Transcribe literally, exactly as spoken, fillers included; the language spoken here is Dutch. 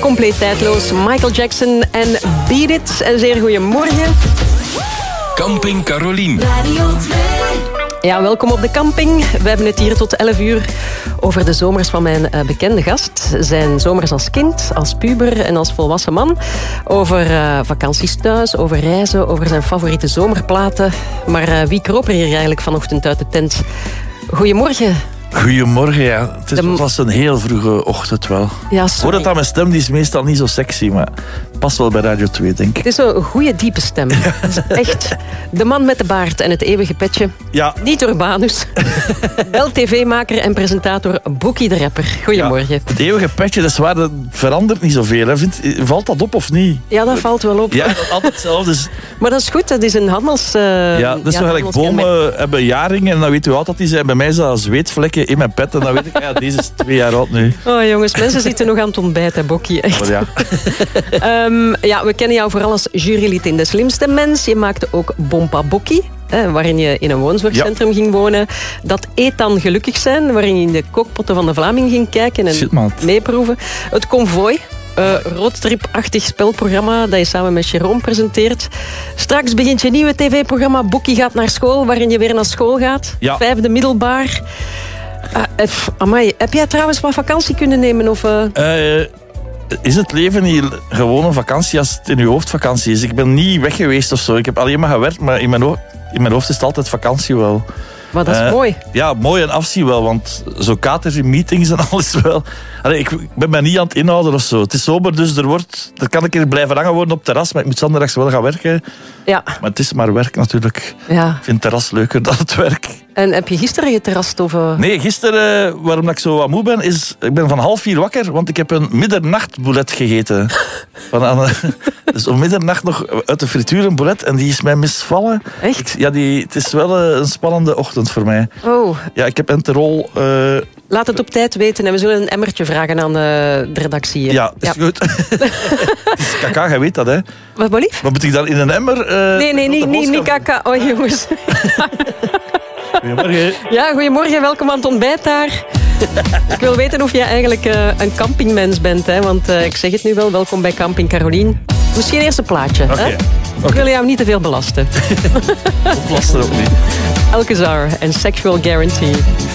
compleet tijdloos. Michael Jackson en Beat It. En zeer goedemorgen. Camping Carolien. Ja, welkom op de camping. We hebben het hier tot elf uur over de zomers van mijn uh, bekende gast. Zijn zomers als kind, als puber en als volwassen man. Over uh, vakanties thuis, over reizen, over zijn favoriete zomerplaten. Maar uh, wie kroop er hier eigenlijk vanochtend uit de tent? Goedemorgen. Goedemorgen, ja. Het is, de... was een heel vroege ochtend wel. Ja, sorry. Hoor dat aan mijn stem, die is meestal niet zo sexy, maar past wel bij Radio twee, denk ik. Het is zo'n goede, diepe stem. Het is echt de man met de baard en het eeuwige petje. Ja. Niet Urbanus. Wel tv-maker en presentator Boekie de Rapper. Goedemorgen. Ja, het eeuwige petje, dat is waar, dat verandert niet zoveel. Hè. Vindt, valt dat op of niet? Ja, dat valt wel op. Ja, dat is altijd hetzelfde. Dus... Maar dat is goed, dat is een handels... Uh, ja, dat is ja, zo gelijk bomen hebben jaringen en dan weet u hoe oud dat die zijn. Bij mij is dat zweetvlekken in mijn pet en dan weet ik, ja, deze is twee jaar oud nu. Oh jongens, mensen zitten nog aan het ontbijten, Bokkie, echt. Oh, ja. um, ja, we kennen jou vooral als jurylid in De Slimste Mens. Je maakte ook Bompa Bokkie, hè, waarin je in een woonzorgcentrum ja. ging wonen. Dat Eet dan Gelukkig Zijn, waarin je in de kookpotten van de Vlaming ging kijken en Shit, meeproeven. Het Konvooi. Uh, roadtrip-achtig spelprogramma dat je samen met Jérôme presenteert. Straks begint je nieuwe tv-programma Boekie gaat naar school, waarin je weer naar school gaat. Ja. Vijfde middelbaar. Uh, uh, amai, heb jij trouwens wat vakantie kunnen nemen? Of, uh... Uh, is het leven niet gewoon een vakantie als het in je hoofd vakantie is? Ik ben niet weg geweest of zo. Ik heb alleen maar gewerkt, maar in mijn, ho- in mijn hoofd is het altijd vakantie wel. Maar dat is uh, mooi. Ja, mooi en afzien wel, want zo katers in meetings en alles wel. Allee, ik, ik ben mij niet aan het inhouden of zo. Het is sober, dus er, wordt, er kan een keer blijven hangen worden op het terras, maar ik moet zondags wel gaan werken. Ja. Maar het is maar werk natuurlijk. Ja. Ik vind het terras leuker dan het werk. En heb je gisteren geterrast? Of, uh... Nee, gisteren, waarom ik zo wat moe ben, is... Ik ben van half vier wakker, want ik heb een middernachtboulet gegeten. Van aan, dus om middernacht nog uit de frituur een boulet en die is mij misvallen. Echt? Ik, ja, die, het is wel een spannende ochtend voor mij. Oh. Ja, ik heb enterol... Uh, Laat het op tijd weten en we zullen een emmertje vragen aan de, de redactie. Hè? Ja, is ja. goed. Kaka, jij weet dat, hè? Wat, wat lief? Maar moet ik dan in een emmer... Uh, nee, nee, niet, niet, niet kaka. Oh, jongens. Goedemorgen. Ja, goedemorgen. Welkom aan het ontbijt daar. Ik wil weten of jij eigenlijk uh, een campingmens bent, hè? Want uh, ik zeg het nu wel, welkom bij Camping Carolien. Misschien eerst een plaatje, okay. hè? Okay. Ik wil jou niet te veel belasten. Belasten ook niet. Alcazar en Sexual Guarantee.